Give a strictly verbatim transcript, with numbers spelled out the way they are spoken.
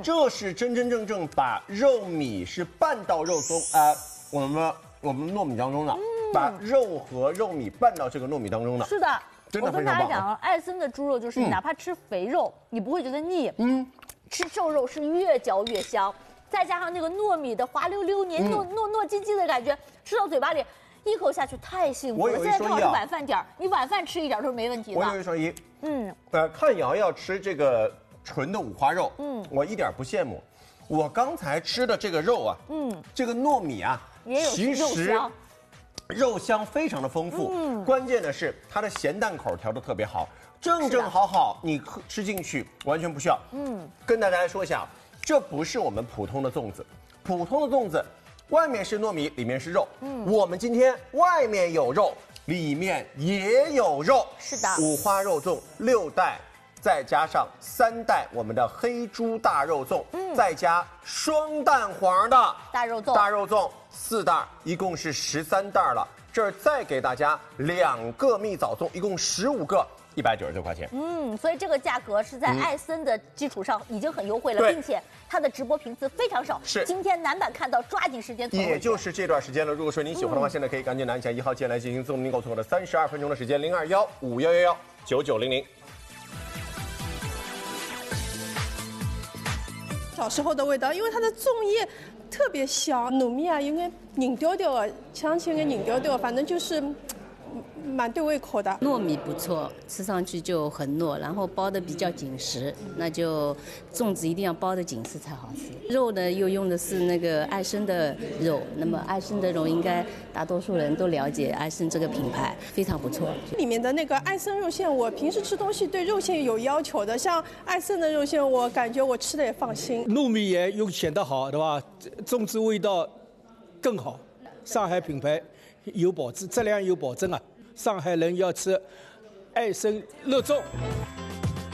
这是真真正正把肉米是拌到肉松，呃，我们我们糯米当中的，嗯、把肉和肉米拌到这个糯米当中的。 是的， 真的我跟大家讲，艾森的猪肉就是你哪怕吃肥肉，嗯、你不会觉得腻。嗯，吃瘦肉是越嚼越香，再加上那个糯米的滑溜溜、黏糯糯糯叽叽的感觉，吃到嘴巴里。一口下去太幸福了。现在正好是晚饭点儿，你晚饭吃一点都是没问题的。 我有一说一，嗯，呃，看瑶瑶吃这个纯的五花肉，嗯，我一点不羡慕。我刚才吃的这个肉啊，嗯，这个糯米啊， 也有其实肉香， 肉香非常的丰富。嗯，关键的是它的咸淡口调的特别好，正正好好，你吃进去完全不需要。嗯，跟大家来说一下，这不是我们普通的粽子，普通的粽子。外面是糯米，里面是肉。嗯，我们今天外面有肉，里面也有肉。 是的， 五花肉粽六袋，再加上三袋我们的黑猪大肉粽，嗯，再加双蛋黄的大肉粽， 大肉粽四袋，一共是十三袋了。这儿再给大家两个蜜枣粽，一共十五个。一百九十九块钱， 嗯，所以这个价格是在艾森的基础上已经很优惠了，嗯、并且它的直播频次非常少， 是今天难版看到，抓紧时间。 也就是这段时间了。如果说您喜欢的话，嗯、现在可以赶紧拿起来一号键来进行自动订购，错过了三十二分钟的时间，零二幺五幺幺幺九九零零。 小时候的味道，因为它的粽叶特别香，糯米啊，有点凝掉掉啊，香气有点凝掉掉，反正就是。蛮对胃口的， 糯米不错，吃上去就很糯，然后包的比较紧实，那就粽子一定要包的紧实才好吃。肉呢又用的是那个艾森的肉，那么艾森的肉应该大多数人都了解艾森这个品牌，非常不错。 里面的那个艾森肉馅，我平时吃东西对肉馅有要求的，像艾森的肉馅，我感觉我吃的也放心。 糯米也又显得好，对吧？粽子味道更好，上海品牌有保质，质量有保证啊。上海人要吃艾森肉粽。